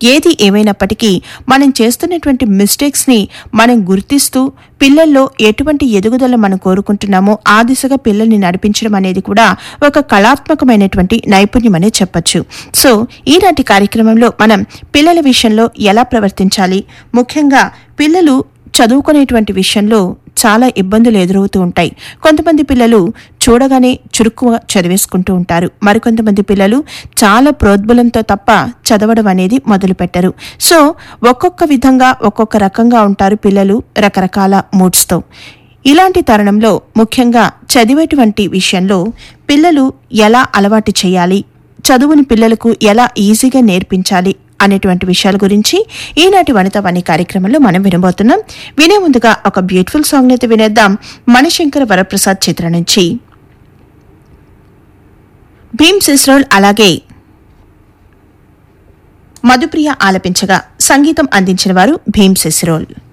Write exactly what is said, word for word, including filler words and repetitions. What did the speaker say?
ఏది ఏమైనప్పటికీ మనం చేస్తున్నటువంటి మిస్టేక్స్ని మనం గుర్తిస్తూ పిల్లల్లో ఎటువంటి ఎదుగుదల మనం కోరుకుంటున్నామో ఆ దిశగా పిల్లల్ని నడిపించడం అనేది కూడా ఒక కళాత్మకమైనటువంటి నైపుణ్యం అనే చెప్పొచ్చు. సో ఈనాటి కార్యక్రమంలో మనం పిల్లల విషయంలో ఎలా ప్రవర్తించాలి, ముఖ్యంగా పిల్లలు చదువుకునేటువంటి విషయంలో చాలా ఇబ్బందులు ఎదురవుతూ ఉంటాయి. కొంతమంది పిల్లలు చూడగానే చురుకుగా చదివేసుకుంటూ ఉంటారు. మరికొంతమంది పిల్లలు చాలా ప్రోద్బలంతో తప్ప చదవడం అనేది మొదలు పెట్టరు. సో ఒక్కొక్క విధంగా ఒక్కొక్క రకంగా ఉంటారు పిల్లలు, రకరకాల మూడ్స్తో. ఇలాంటి తరుణంలో ముఖ్యంగా చదివేటువంటి విషయంలో పిల్లలు ఎలా అలవాటు చేయాలి, చదువుని పిల్లలకు ఎలా ఈజీగా నేర్పించాలి అనేటువంటి విషయాల గురించి ఈనాటి వనితావాణి కార్యక్రమంలో మనం వినబోతున్నాం. వినే ముందుగా ఒక బ్యూటిఫుల్ సాంగ్ అయితే వినేద్దాం. మణిశంకర వరప్రసాద్ చిత్రం నుంచి భీమ్ సిస్రోల్ అలాగే మధుప్రియ ఆలపించగా సంగీతం అందించిన వారు భీమ్ సిస్రోల్.